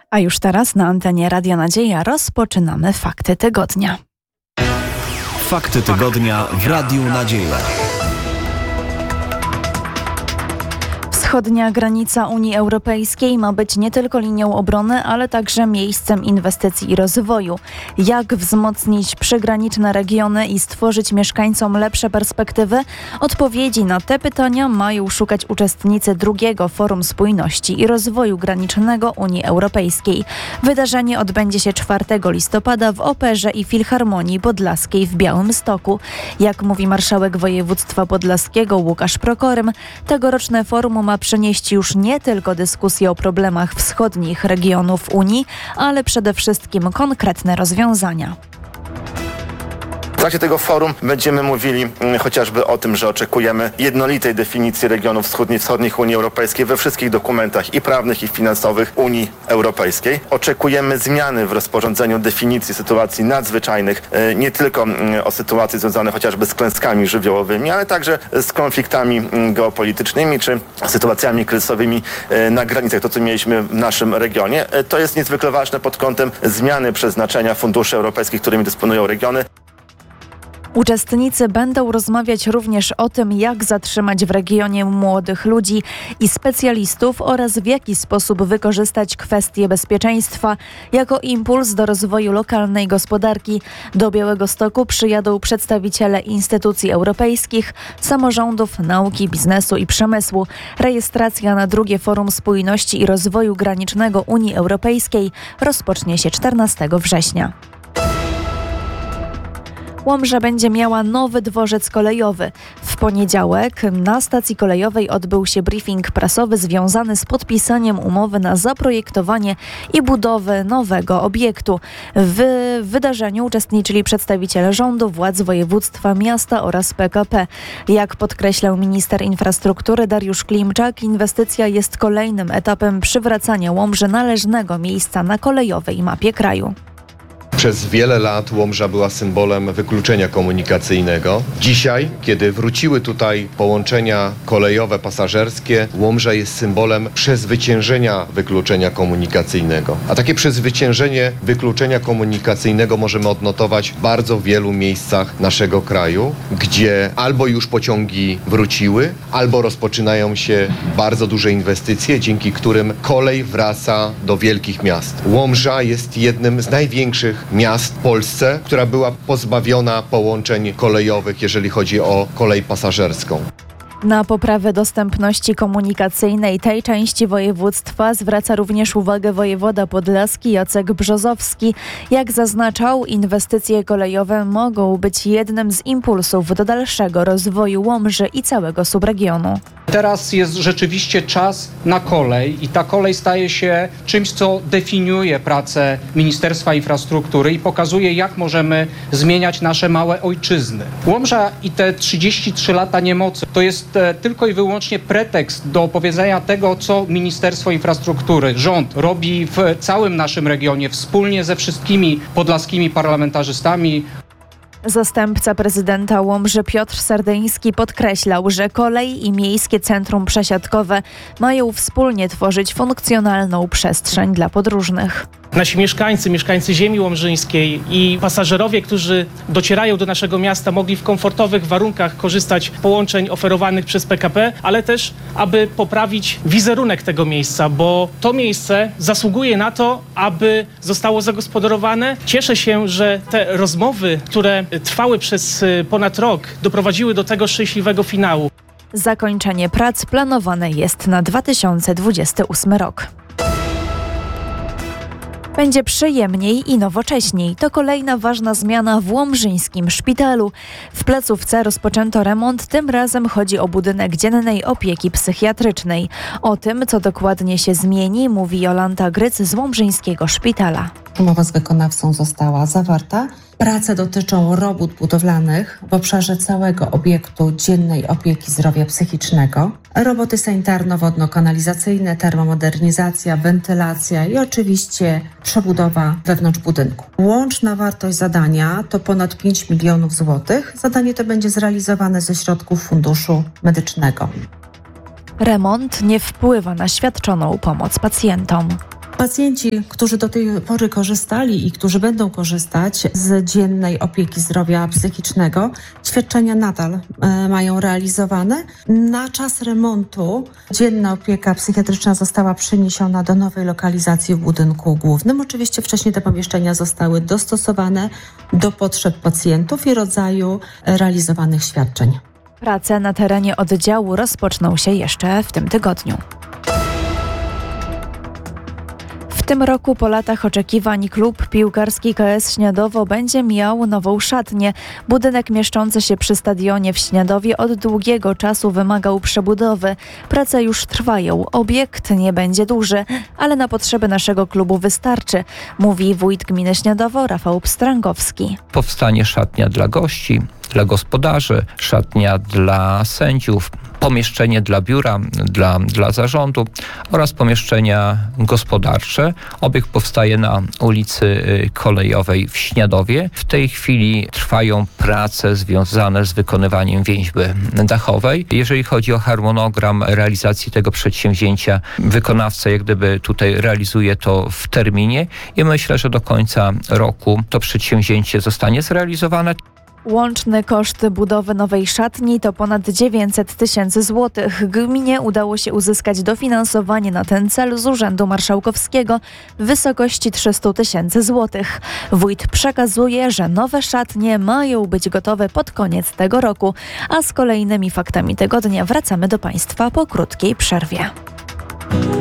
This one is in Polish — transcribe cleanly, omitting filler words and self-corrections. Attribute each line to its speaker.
Speaker 1: A już teraz na antenie Radia Nadzieja rozpoczynamy Fakty Tygodnia.
Speaker 2: Fakty Tygodnia w Radiu Nadzieja.
Speaker 1: Wschodnia granica Unii Europejskiej ma być nie tylko linią obrony, ale także miejscem inwestycji i rozwoju. Jak wzmocnić przygraniczne regiony i stworzyć mieszkańcom lepsze perspektywy? Odpowiedzi na te pytania mają szukać uczestnicy drugiego Forum Spójności i Rozwoju Granicznego Unii Europejskiej. Wydarzenie odbędzie się 4 listopada w Operze i Filharmonii Podlaskiej w Białymstoku. Jak mówi marszałek województwa podlaskiego Łukasz Prokorym, tegoroczne forum ma przynieść już nie tylko dyskusję o problemach wschodnich regionów Unii, ale przede wszystkim konkretne rozwiązania.
Speaker 3: W trakcie tego forum będziemy mówili chociażby o tym, że oczekujemy jednolitej definicji regionów wschodnich Unii Europejskiej we wszystkich dokumentach i prawnych, i finansowych Unii Europejskiej. Oczekujemy zmiany w rozporządzeniu definicji sytuacji nadzwyczajnych, nie tylko o sytuacji związanej chociażby z klęskami żywiołowymi, ale także z konfliktami geopolitycznymi czy sytuacjami kryzysowymi na granicach, to co mieliśmy w naszym regionie. To jest niezwykle ważne pod kątem zmiany przeznaczenia funduszy europejskich, którymi dysponują regiony.
Speaker 1: Uczestnicy będą rozmawiać również o tym, jak zatrzymać w regionie młodych ludzi i specjalistów oraz w jaki sposób wykorzystać kwestie bezpieczeństwa jako impuls do rozwoju lokalnej gospodarki. Do Białegostoku przyjadą przedstawiciele instytucji europejskich, samorządów, nauki, biznesu i przemysłu. Rejestracja na drugie Forum Spójności i Rozwoju Granicznego Unii Europejskiej rozpocznie się 14 września. Łomża będzie miała nowy dworzec kolejowy. W poniedziałek na stacji kolejowej odbył się briefing prasowy związany z podpisaniem umowy na zaprojektowanie i budowę nowego obiektu. W wydarzeniu uczestniczyli przedstawiciele rządu, władz województwa, miasta oraz PKP. Jak podkreślał minister infrastruktury Dariusz Klimczak, inwestycja jest kolejnym etapem przywracania Łomży należnego miejsca na kolejowej mapie kraju.
Speaker 4: Przez wiele lat Łomża była symbolem wykluczenia komunikacyjnego. Dzisiaj, kiedy wróciły tutaj połączenia kolejowe, pasażerskie, Łomża jest symbolem przezwyciężenia wykluczenia komunikacyjnego. A takie przezwyciężenie wykluczenia komunikacyjnego możemy odnotować w bardzo wielu miejscach naszego kraju, gdzie albo już pociągi wróciły, albo rozpoczynają się bardzo duże inwestycje, dzięki którym kolej wraca do wielkich miast. Łomża jest jednym z największych miast w Polsce, która była pozbawiona połączeń kolejowych, jeżeli chodzi o kolej pasażerską.
Speaker 1: Na poprawę dostępności komunikacyjnej tej części województwa zwraca również uwagę wojewoda podlaski Jacek Brzozowski. Jak zaznaczał, inwestycje kolejowe mogą być jednym z impulsów do dalszego rozwoju Łomży i całego subregionu.
Speaker 5: Teraz jest rzeczywiście czas na kolej i ta kolej staje się czymś, co definiuje pracę Ministerstwa Infrastruktury i pokazuje, jak możemy zmieniać nasze małe ojczyzny. Łomża i te 33 lata niemocy to jest tylko i wyłącznie pretekst do opowiedzenia tego, co Ministerstwo Infrastruktury, rząd robi w całym naszym regionie wspólnie ze wszystkimi podlaskimi parlamentarzystami.
Speaker 1: Zastępca prezydenta Łomży Piotr Sardyński podkreślał, że kolej i miejskie centrum przesiadkowe mają wspólnie tworzyć funkcjonalną przestrzeń dla podróżnych.
Speaker 6: Nasi mieszkańcy ziemi łomżyńskiej i pasażerowie, którzy docierają do naszego miasta, mogli w komfortowych warunkach korzystać z połączeń oferowanych przez PKP, ale też, aby poprawić wizerunek tego miejsca, bo to miejsce zasługuje na to, aby zostało zagospodarowane. Cieszę się, że te rozmowy, które trwały przez ponad rok, doprowadziły do tego szczęśliwego finału.
Speaker 1: Zakończenie prac planowane jest na 2028 rok. Będzie przyjemniej i nowocześniej. To kolejna ważna zmiana w łomżyńskim szpitalu. W placówce rozpoczęto remont, tym razem chodzi o budynek dziennej opieki psychiatrycznej. O tym, co dokładnie się zmieni, mówi Jolanta Gryc z łomżyńskiego szpitala.
Speaker 7: Umowa z wykonawcą została zawarta. Prace dotyczą robót budowlanych w obszarze całego obiektu dziennej opieki zdrowia psychicznego. Roboty sanitarno-wodno-kanalizacyjne, termomodernizacja, wentylacja i oczywiście przebudowa wewnątrz budynku. Łączna wartość zadania to ponad 5 milionów złotych. Zadanie to będzie zrealizowane ze środków Funduszu Medycznego.
Speaker 1: Remont nie wpływa na świadczoną pomoc pacjentom.
Speaker 7: Pacjenci, którzy do tej pory korzystali i którzy będą korzystać z dziennej opieki zdrowia psychicznego, świadczenia nadal mają realizowane. Na czas remontu dzienna opieka psychiatryczna została przeniesiona do nowej lokalizacji w budynku głównym. Oczywiście wcześniej te pomieszczenia zostały dostosowane do potrzeb pacjentów i rodzaju realizowanych świadczeń.
Speaker 1: Prace na terenie oddziału rozpoczną się jeszcze w tym tygodniu. W tym roku po latach oczekiwań klub piłkarski KS Śniadowo będzie miał nową szatnię. Budynek mieszczący się przy stadionie w Śniadowie od długiego czasu wymagał przebudowy. Prace już trwają. Obiekt nie będzie duży, ale na potrzeby naszego klubu wystarczy, mówi wójt gminy Śniadowo Rafał Pstrągowski.
Speaker 8: Powstanie szatnia dla gości, dla gospodarzy, szatnia dla sędziów, pomieszczenie dla biura, dla zarządu oraz pomieszczenia gospodarcze. Obiekt powstaje na ulicy Kolejowej w Śniadowie. W tej chwili trwają prace związane z wykonywaniem więźby dachowej. Jeżeli chodzi o harmonogram realizacji tego przedsięwzięcia, wykonawca jak gdyby tutaj realizuje to w terminie i myślę, że do końca roku to przedsięwzięcie zostanie zrealizowane.
Speaker 1: Łączny koszt budowy nowej szatni to ponad 900 000 złotych. Gminie udało się uzyskać dofinansowanie na ten cel z Urzędu Marszałkowskiego w wysokości 300 000 złotych. Wójt przekazuje, że nowe szatnie mają być gotowe pod koniec tego roku, a z kolejnymi faktami tygodnia wracamy do Państwa po krótkiej przerwie.